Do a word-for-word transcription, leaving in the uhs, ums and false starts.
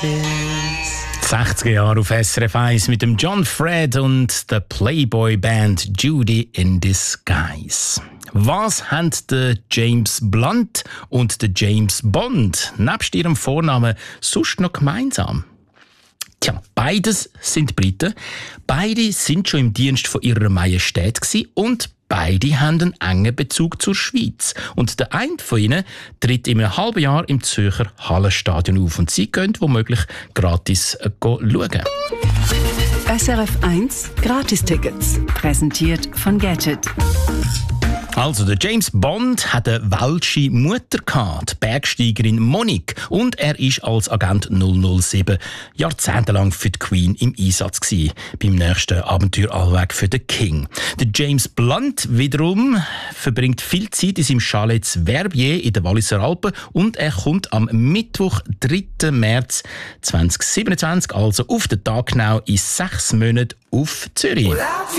sechziger Jahre auf S R F eins mit dem John Fred und der Playboy-Band Judy in Disguise. Was haben der James Blunt und der James Bond nebst ihrem Vornamen sonst noch gemeinsam? Tja, beides sind Briten. Beide sind schon im Dienst von ihrer Majestät gewesen und beide haben einen engen Bezug zur Schweiz. Und der eine von ihnen tritt in einem halben Jahr im Zürcher Hallenstadion auf. Und sie können womöglich gratis äh, schauen. S R F eins Gratistickets. Präsentiert von Gadget. Also, der James Bond hat eine welsche Mutter gehabt, die Bergsteigerin Monique. Und er ist als Agent null null sieben jahrzehntelang für die Queen im Einsatz gewesen, beim nächsten Abenteuer Allweg für den King. Der James Blunt wiederum verbringt viel Zeit in seinem Chalet Verbier in den Walliser Alpen und er kommt am Mittwoch, dritten März zweitausendsiebenundzwanzig, also auf den Tag genau in sechs Monaten auf Zürich.